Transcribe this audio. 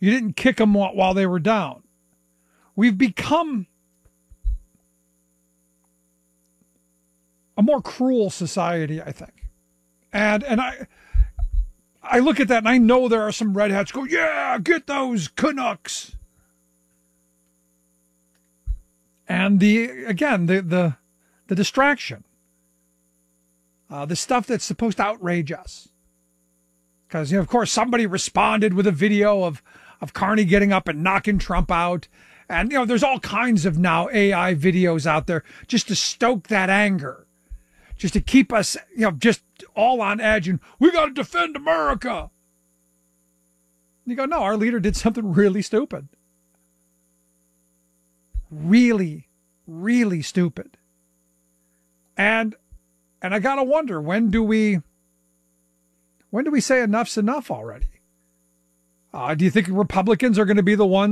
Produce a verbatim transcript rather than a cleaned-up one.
You didn't kick them while they were down. We've become a more cruel society, I think. And and I I look at that and I know there are some red hats go, yeah, get those Canucks. And the again, the the, the distraction, uh, the stuff that's supposed to outrage us. Because, you know, of course, somebody responded with a video of, of Carney getting up and knocking Trump out. And, you know, there's all kinds of now A I videos out there just to stoke that anger, just to keep us, you know, just all on edge. And we got to defend America. And you go, no, our leader did something really stupid. Really, really stupid. And, and I got to wonder, when do we... When do we say enough's enough already? Uh, do you think Republicans are going to be the ones